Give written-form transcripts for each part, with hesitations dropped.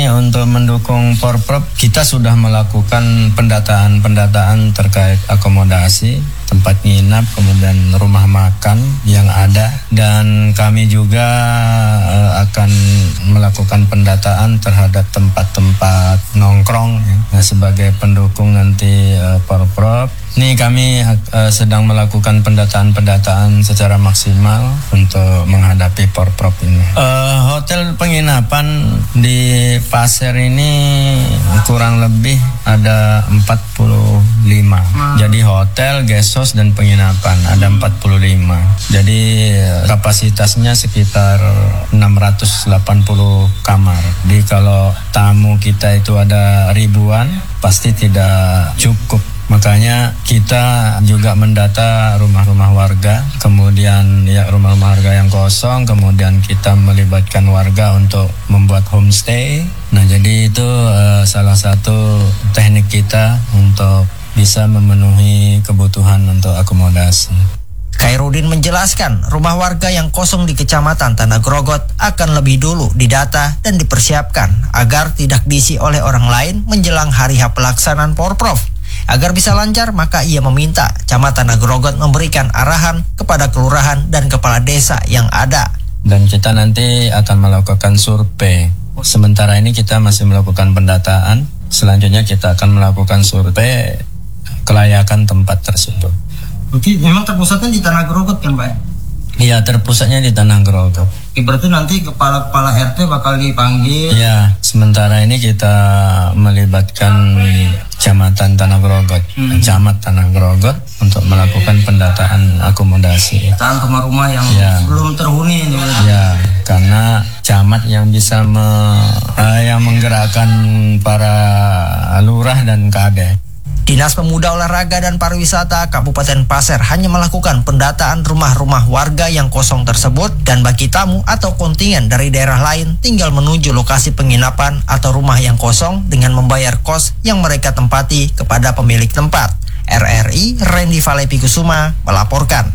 Untuk mendukung Porprov, kita sudah melakukan pendataan terkait akomodasi, tempat nginap, kemudian rumah makan yang ada, dan kami juga akan melakukan pendataan terhadap tempat-tempat nongkrong sebagai pendukung nanti Porprov. Ini kami sedang melakukan pendataan secara maksimal untuk menghadapi Porprov ini. Hotel penginapan di Pasir ini kurang lebih ada 45. Jadi hotel, guest house dan penginapan ada 45. Jadi kapasitasnya sekitar 680 kamar. Jadi kalau tamu kita itu ada ribuan, pasti tidak cukup. Makanya kita juga mendata rumah-rumah warga, kemudian rumah-rumah warga yang kosong, kemudian kita melibatkan warga untuk membuat homestay. Nah, jadi itu salah satu teknik kita untuk bisa memenuhi kebutuhan untuk akomodasi. Khairuddin menjelaskan rumah warga yang kosong di Kecamatan Tanah Grogot akan lebih dulu didata dan dipersiapkan agar tidak diisi oleh orang lain menjelang hari H pelaksanaan Porprov. Agar bisa lancar, maka ia meminta Camat Tanah Grogot memberikan arahan kepada kelurahan dan kepala desa yang ada. Dan kita nanti akan melakukan survei. Sementara ini kita masih melakukan pendataan. Selanjutnya kita akan melakukan survei kelayakan tempat tersebut. Oke, memang terpusatnya di Tanah Grogot kan, Pak? Iya, terpusatnya di Tanah Grogot. Berarti nanti kepala-kepala RT bakal dipanggil? Iya, sementara ini kita melibatkan Kecamatan Tanah Grogot, Camat Tanah Grogot untuk melakukan pendataan akomodasi. Pendataan rumah-rumah yang belum terhuni. Ya, karena camat yang bisa yang menggerakkan para lurah dan kades. Dinas Pemuda Olahraga dan Pariwisata Kabupaten Pasir hanya melakukan pendataan rumah-rumah warga yang kosong tersebut, dan bagi tamu atau kontingen dari daerah lain tinggal menuju lokasi penginapan atau rumah yang kosong dengan membayar kos yang mereka tempati kepada pemilik tempat. RRI Randy Valepi Kusuma melaporkan.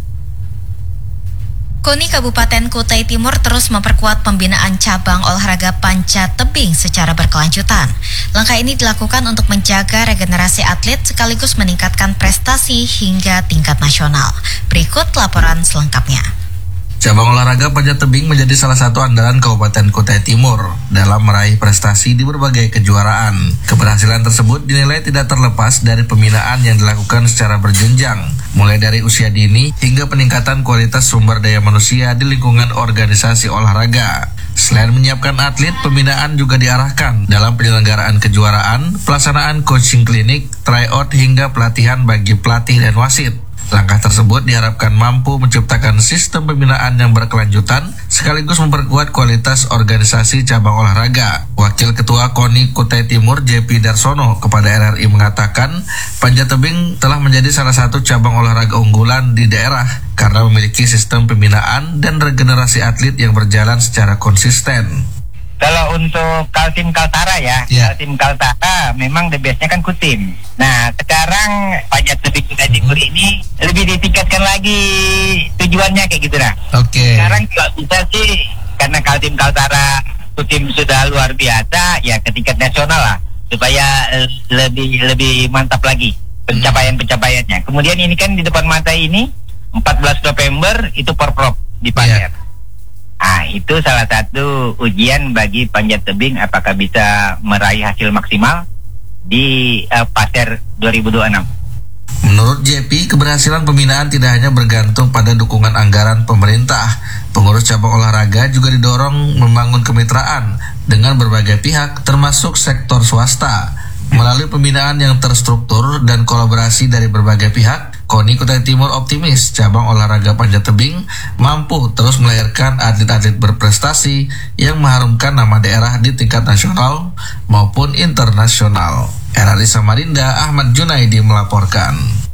KONI Kabupaten Kutai Timur terus memperkuat pembinaan cabang olahraga panjat tebing secara berkelanjutan. Langkah ini dilakukan untuk menjaga regenerasi atlet sekaligus meningkatkan prestasi hingga tingkat nasional. Berikut laporan selengkapnya. Cabang olahraga panjat tebing menjadi salah satu andalan Kabupaten Kutai Timur dalam meraih prestasi di berbagai kejuaraan. Keberhasilan tersebut dinilai tidak terlepas dari pembinaan yang dilakukan secara berjenjang, mulai dari usia dini hingga peningkatan kualitas sumber daya manusia di lingkungan organisasi olahraga. Selain menyiapkan atlet, pembinaan juga diarahkan dalam penyelenggaraan kejuaraan, pelaksanaan coaching klinik, tryout hingga pelatihan bagi pelatih dan wasit. Langkah tersebut diharapkan mampu menciptakan sistem pembinaan yang berkelanjutan sekaligus memperkuat kualitas organisasi cabang olahraga. Wakil Ketua KONI Kutai Timur JP Darsono kepada RRI mengatakan panjat tebing telah menjadi salah satu cabang olahraga unggulan di daerah karena memiliki sistem pembinaan dan regenerasi atlet yang berjalan secara konsisten. Kalau untuk Kaltim Kaltara Kaltim Kaltara memang the best-nya kan Kutim. Nah, sekarang panjat tebing Kutai Timur ini lebih ditingkatkan lagi tujuannya kayak gitu Sekarang kalau bisa sih, karena Kaltim Kaltara Kutim sudah luar biasa, ya ke tingkat nasional lah, supaya lebih mantap lagi pencapaiannya. Kemudian ini kan di depan mata ini 14 November itu Porprov di Pasir. Nah, itu salah satu ujian bagi panjat tebing apakah bisa meraih hasil maksimal di Pasir 2026. Menurut JP, keberhasilan pembinaan tidak hanya bergantung pada dukungan anggaran pemerintah. Pengurus cabang olahraga juga didorong membangun kemitraan dengan berbagai pihak termasuk sektor swasta. Melalui pembinaan yang terstruktur dan kolaborasi dari berbagai pihak, KONI Kutai Timur optimis cabang olahraga panjat tebing mampu terus melahirkan atlet-atlet berprestasi yang mengharumkan nama daerah di tingkat nasional maupun internasional. RRI Samarinda, Ahmad Junaidi melaporkan.